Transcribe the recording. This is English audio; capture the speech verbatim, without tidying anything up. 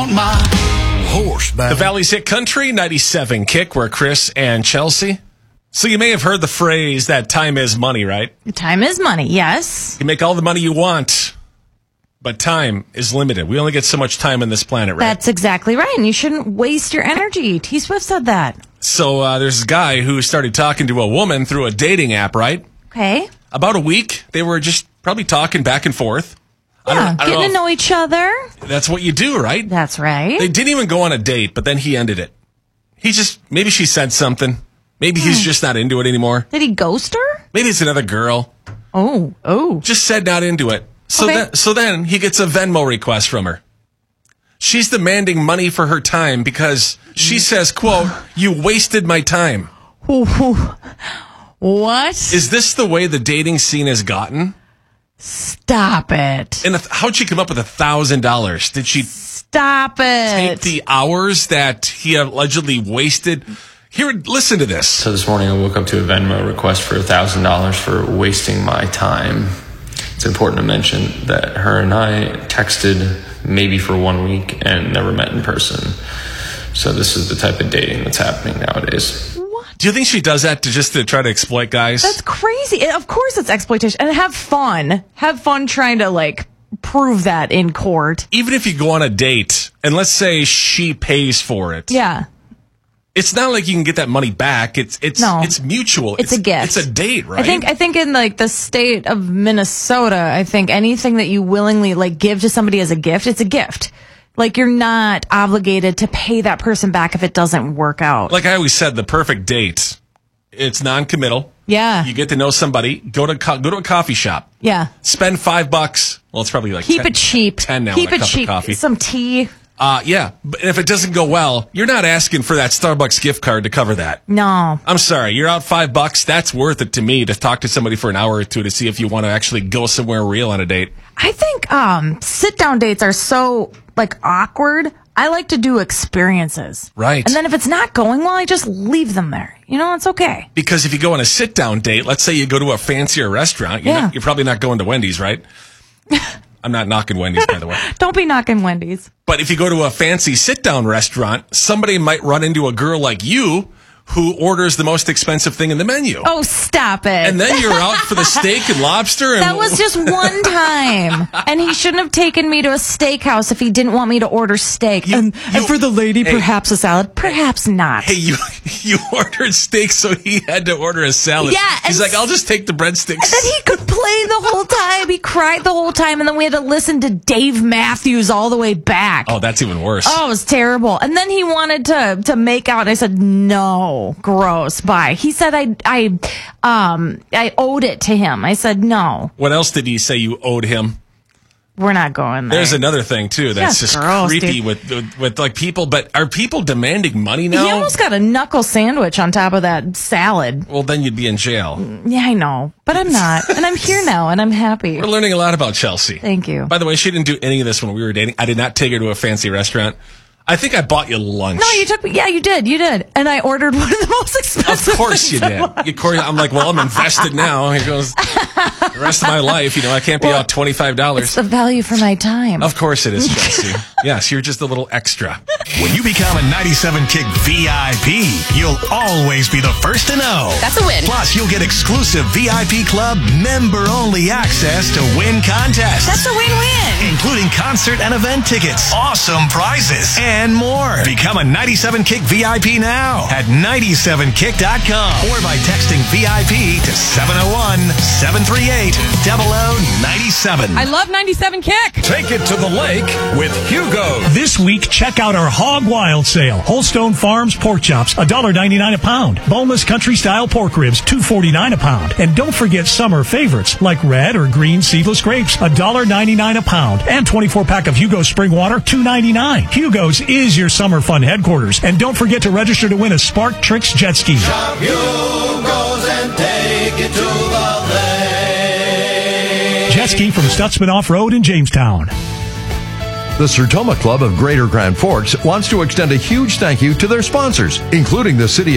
My horseback. The Valley's Hit Country ninety-seven Kick, where Chris and Chelsea. So you may have heard the phrase that time is money, right? Time is money, yes. You make all the money you want, but time is limited. We only get so much time on this planet, right? That's exactly right, and you shouldn't waste your energy. T. Swift said that. So uh, there's a guy who started talking to a woman through a dating app, right? Okay. About a week, they were just probably talking back and forth. Yeah, I don't, I don't getting know to know each other. That's what you do, right? That's right. They didn't even go on a date, but then he ended it. He just, maybe she said something. Maybe he's just not into it anymore. Did he ghost her? Maybe it's another girl. Oh, oh. Just said not into it. So, Okay. then, so then he gets a Venmo request from her. She's demanding money for her time because she says, quote, "You wasted my time." What? Is this the way the dating scene has gotten? Stop it. And how'd she come up with a thousand dollars? Did she Stop take it. the hours that he allegedly wasted? Here, listen to this. So this morning I woke up to a Venmo request for one thousand dollars for wasting my time. It's important to mention that her and I texted maybe for one week and never met in person. So this is the type of dating that's happening nowadays. Do you think she does that to just to try to exploit guys? That's crazy. Of course it's exploitation. And have fun. Have fun trying to, like, prove that in court. Even if you go on a date and let's say she pays for it. Yeah. It's not like you can get that money back. It's it's No. it's mutual. It's a gift. It's a date, right? I think I think in like the state of Minnesota, I think anything that you willingly like give to somebody as a gift, it's a gift. Like you're not obligated to pay that person back if it doesn't work out. Like I always said, the perfect date. It's non-committal. Yeah. You get to know somebody. Go to co- go to a coffee shop. Yeah. Spend five bucks. Well, it's probably like Keep ten, it cheap. Ten now. Keep on a it cup cheap. Of coffee. Some tea. Uh, yeah. But if it doesn't go well, you're not asking for that Starbucks gift card to cover that. No. I'm sorry. You're out five bucks. That's worth it to me to talk to somebody for an hour or two to see if you want to actually go somewhere real on a date. I think um, sit down dates are so like awkward. I like to do experiences. Right. And then if it's not going well, I just leave them there. You know, it's okay. Because if you go on a sit-down date, let's say you go to a fancier restaurant, you're, Yeah. not, you're probably not going to Wendy's, right? I'm not knocking Wendy's, by the way. Don't be knocking Wendy's. But if you go to a fancy sit-down restaurant, somebody might run into a girl like you who orders the most expensive thing in the menu. Oh, stop it. And then you're out for the steak and lobster. And That was just one time. And he shouldn't have taken me to a steakhouse if he didn't want me to order steak. You- and, you- and for the lady, hey. perhaps a salad. Perhaps not. Hey, you you ordered steak, so he had to order a salad. Yeah, He's and like, I'll just take the breadsticks. And then he could play the whole time. He cried the whole time. And then we had to listen to Dave Matthews all the way back. Oh, that's even worse. Oh, it was terrible. And then he wanted to to make out, and I said, "No, gross, bye." He said, "I I um I owed it to him." I said, "No, What else did he say you owed him? we're not going there." There's another thing, too, that's Just just gross, creepy dude. with, with with like people. But are people demanding money now? He almost got a knuckle sandwich on top of that salad. Well, then you'd be in jail. Yeah, I know, but I'm not, and I'm here now, and I'm happy. We're learning a lot about Chelsea. Thank you. By the way, she didn't do any of this when we were dating. I did not take her to a fancy restaurant. I think I bought you lunch. No, you took me. Yeah, you did. You did. And I ordered one of the most Of expensive. course you things did. Of course, I'm like, well, I'm invested now. Here goes the rest of my life. You know, I can't be Well, out twenty-five dollars. It's the value for my time. Of course it is, Chelsea. Yes, you're just a little extra. When you become a ninety-seven Kick V I P, you'll always be the first to know. That's a win. Plus, you'll get exclusive V I P Club member-only access to win contests. That's a win-win. Including concert and event tickets, awesome prizes, and more. Become a ninety-seven Kick V I P now at ninety-seven kick dot com or by texting V I P to seven oh one, seven three eight, zero zero nine seven. I love ninety-seven Kick. Take it to the lake with Hugo. This week, check out our Hog Wild sale. Holstone Farms pork chops, one dollar ninety-nine a pound. Boneless country-style pork ribs, two dollars and forty-nine cents a pound. And don't forget summer favorites like red or green seedless grapes, one dollar ninety-nine a pound. And twenty-four pack of Hugo's Spring Water, two dollars and ninety-nine cents. Hugo's is your summer fun headquarters. And don't forget to register to win a Spark Tricks jet ski. Shop Hugo's and take it to the lake. Jet ski from Stutzman Off-Road in Jamestown. The Sertoma Club of Greater Grand Forks wants to extend a huge thank you to their sponsors, including the City